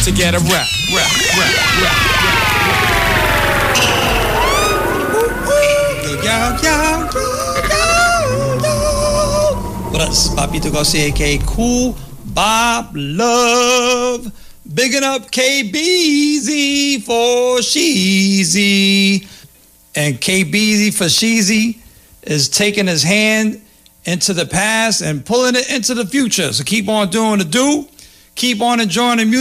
to get a rap. What up, this is Papito Garcia, aka Cool Bob Love. Bigging up KBZ for Sheezy. And KBZ for Sheezy is taking his hand into the past and pulling it into the future. So keep on doing the do. Keep on enjoying the music.